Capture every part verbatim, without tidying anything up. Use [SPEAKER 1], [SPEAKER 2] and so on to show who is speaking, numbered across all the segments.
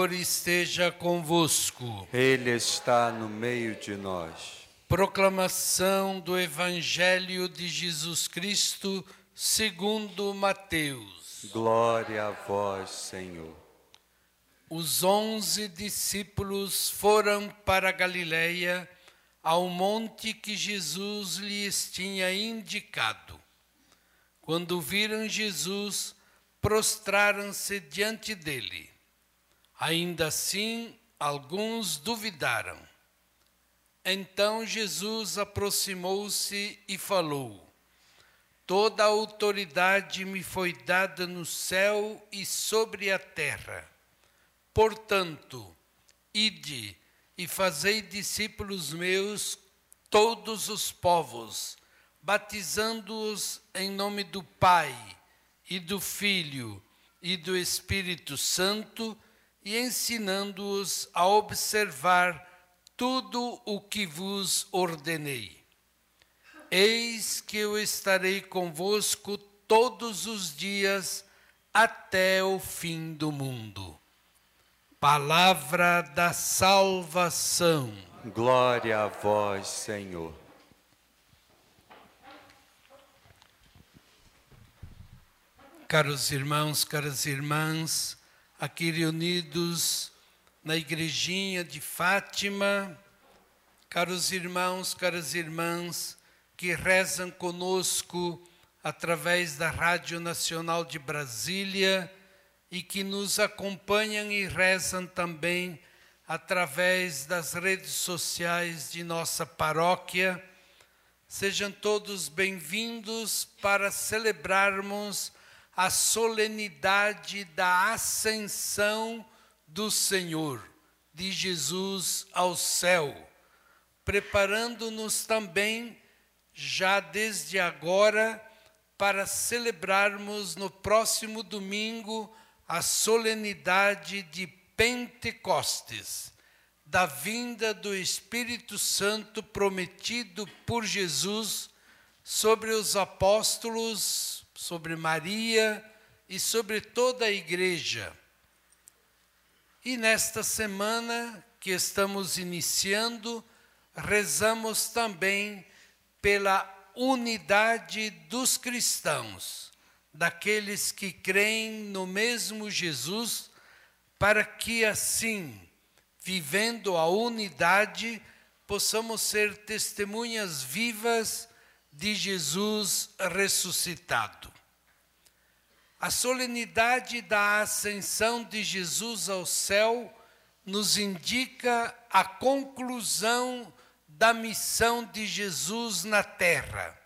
[SPEAKER 1] Senhor esteja convosco.
[SPEAKER 2] Ele está no meio de nós.
[SPEAKER 1] Proclamação do Evangelho de Jesus Cristo segundo Mateus.
[SPEAKER 2] Glória a vós, Senhor.
[SPEAKER 1] Os onze discípulos foram para a Galileia, ao monte que Jesus lhes tinha indicado. Quando viram Jesus, prostraram-se diante dele. Ainda assim, alguns duvidaram. Então Jesus aproximou-se e falou: Toda a autoridade me foi dada no céu e sobre a terra. Portanto, ide e fazei discípulos meus todos os povos, batizando-os em nome do Pai, e do Filho, e do Espírito Santo, e ensinando-os a observar tudo o que vos ordenei. Eis que eu estarei convosco todos os dias, até o fim do mundo. Palavra da salvação.
[SPEAKER 2] Glória a vós, Senhor.
[SPEAKER 1] Caros irmãos, caras irmãs, aqui reunidos na igrejinha de Fátima, caros irmãos, caras irmãs, que rezam conosco através da Rádio Nacional de Brasília e que nos acompanham e rezam também através das redes sociais de nossa paróquia. Sejam todos bem-vindos para celebrarmos a solenidade da ascensão do Senhor, de Jesus ao céu, preparando-nos também, já desde agora, para celebrarmos no próximo domingo a solenidade de Pentecostes, da vinda do Espírito Santo prometido por Jesus sobre os apóstolos, sobre Maria e sobre toda a igreja. E nesta semana que estamos iniciando, rezamos também pela unidade dos cristãos, daqueles que creem no mesmo Jesus, para que assim, vivendo a unidade, possamos ser testemunhas vivas de Jesus ressuscitado. A solenidade da ascensão de Jesus ao céu nos indica a conclusão da missão de Jesus na terra.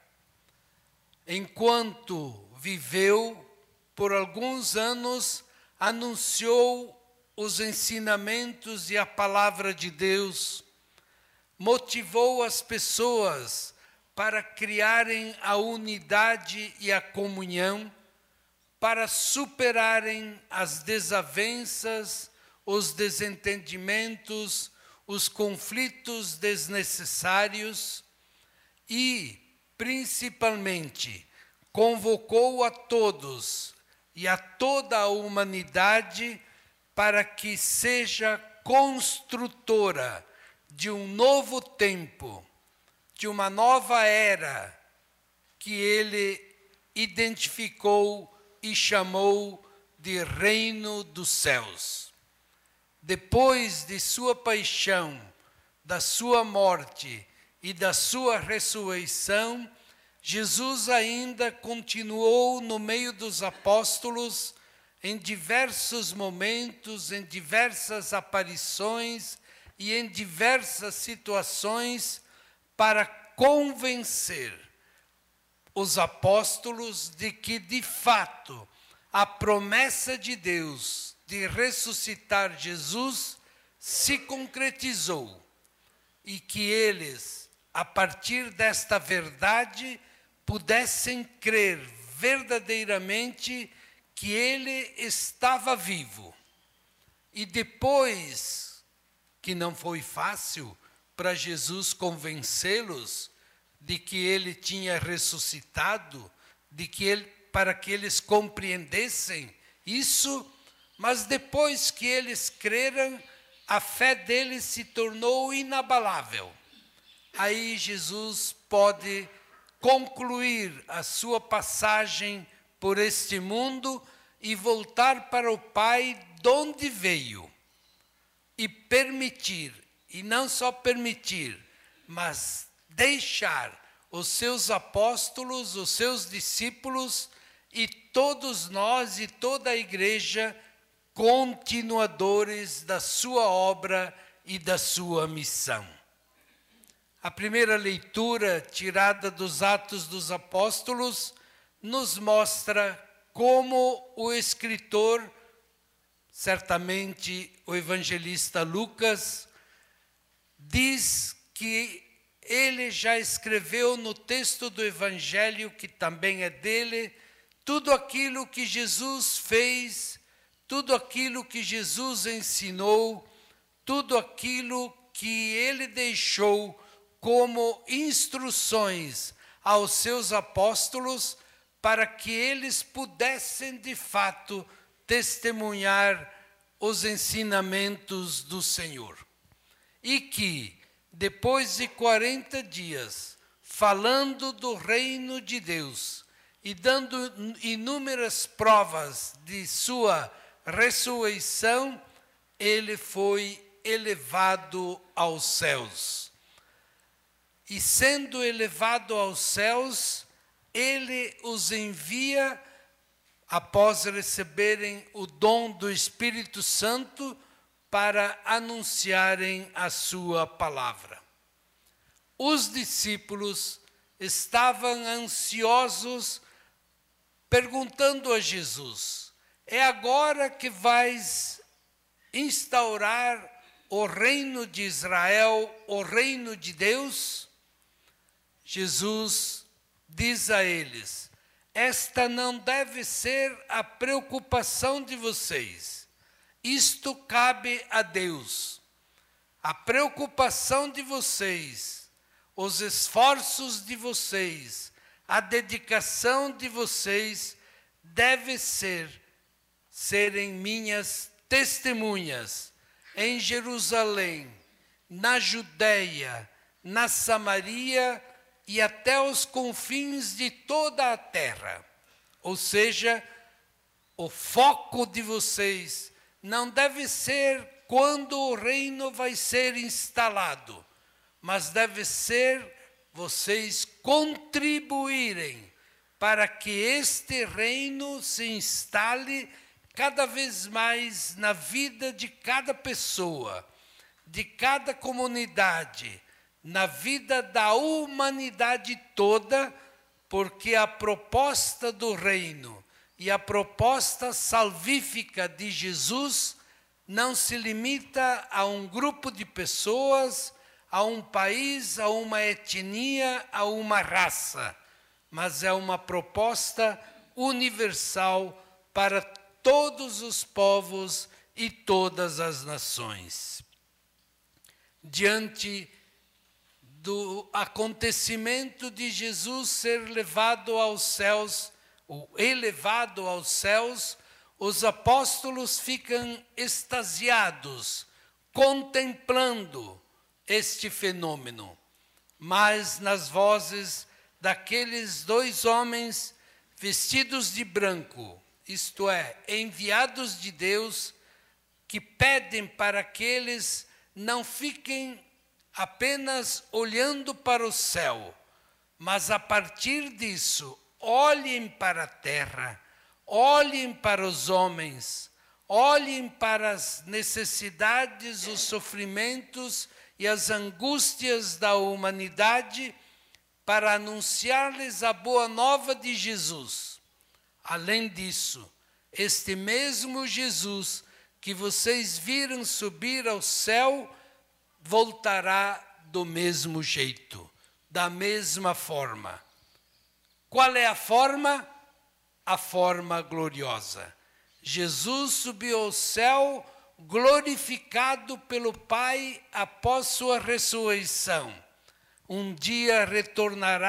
[SPEAKER 1] Enquanto viveu, por alguns anos, anunciou os ensinamentos e a palavra de Deus, motivou as pessoas para criarem a unidade e a comunhão, para superarem as desavenças, os desentendimentos, os conflitos desnecessários e, principalmente, convocou a todos e a toda a humanidade para que seja construtora de um novo tempo, de uma nova era que ele identificou e chamou de Reino dos Céus. Depois de sua paixão, da sua morte e da sua ressurreição, Jesus ainda continuou no meio dos apóstolos em diversos momentos, em diversas aparições e em diversas situações para convencer os apóstolos de que, de fato, a promessa de Deus de ressuscitar Jesus se concretizou e que eles, a partir desta verdade, pudessem crer verdadeiramente que ele estava vivo. E depois, que não foi fácil para Jesus convencê-los de que ele tinha ressuscitado, de que ele, para que eles compreendessem isso, Mas depois que eles creram, a fé deles se tornou inabalável. Aí Jesus pode concluir a sua passagem por este mundo e voltar para o Pai de onde veio. E permitir, e não só permitir, mas deixar os seus apóstolos, os seus discípulos e todos nós e toda a igreja continuadores da sua obra e da sua missão. A primeira leitura, tirada dos Atos dos Apóstolos, nos mostra como o escritor, certamente o evangelista Lucas, diz que ele já escreveu no texto do Evangelho, que também é dele, tudo aquilo que Jesus fez, tudo aquilo que Jesus ensinou, tudo aquilo que ele deixou como instruções aos seus apóstolos, para que eles pudessem, de fato, testemunhar os ensinamentos do Senhor. E que, depois de quarenta dias, falando do reino de Deus e dando inúmeras provas de sua ressurreição, ele foi elevado aos céus. E sendo elevado aos céus, ele os envia, após receberem o dom do Espírito Santo, para anunciarem a sua palavra. Os discípulos estavam ansiosos, perguntando a Jesus: é agora que vais instaurar o reino de Israel, o reino de Deus? Jesus diz a eles: esta não deve ser a preocupação de vocês. Isto cabe a Deus. A preocupação de vocês, os esforços de vocês, a dedicação de vocês deve ser serem minhas testemunhas em Jerusalém, na Judeia, na Samaria e até os confins de toda a terra. Ou seja, o foco de vocês não deve ser quando o reino vai ser instalado, mas deve ser vocês contribuírem para que este reino se instale cada vez mais na vida de cada pessoa, de cada comunidade, na vida da humanidade toda, porque a proposta do reino e a proposta salvífica de Jesus não se limita a um grupo de pessoas, a um país, a uma etnia, a uma raça, mas é uma proposta universal para todos os povos e todas as nações. Diante do acontecimento de Jesus ser levado aos céus, ou elevado aos céus, os apóstolos ficam extasiados, contemplando este fenômeno. Mas nas vozes daqueles dois homens vestidos de branco, isto é, enviados de Deus, que pedem para que eles não fiquem apenas olhando para o céu, mas a partir disso, olhem para a terra, olhem para os homens, olhem para as necessidades, os sofrimentos e as angústias da humanidade, para anunciar-lhes a boa nova de Jesus. Além disso, este mesmo Jesus que vocês viram subir ao céu, voltará do mesmo jeito, da mesma forma. Qual é a forma? A forma gloriosa. Jesus subiu ao céu, glorificado pelo Pai após sua ressurreição. Um dia retornará